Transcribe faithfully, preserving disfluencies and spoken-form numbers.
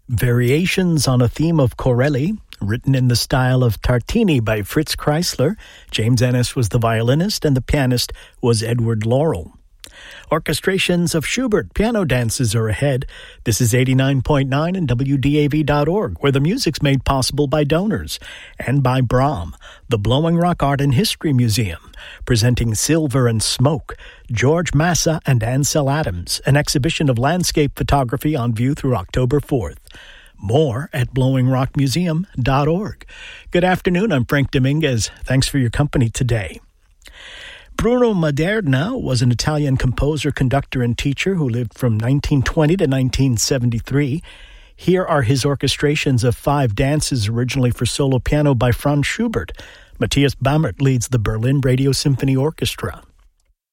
Variations on a Theme of Corelli, written in the style of Tartini by Fritz Kreisler. James Ennis was the violinist and the pianist was Edward Laurel. Orchestrations of Schubert piano dances are ahead. This is eighty-nine point nine and W D A V dot org, where the music's made possible by donors, and by Brahm, the Blowing Rock Art and History Museum, presenting Silver and Smoke, George Massa and Ansel Adams, an exhibition of landscape photography on view through October fourth. More at blowing rock museum dot org. Good afternoon, I'm Frank Dominguez. Thanks for your company today. Bruno Maderna was an Italian composer, conductor, and teacher who lived from nineteen twenty to nineteen seventy-three. Here are his orchestrations of five dances originally for solo piano by Franz Schubert. Matthias Bammert leads the Berlin Radio Symphony Orchestra.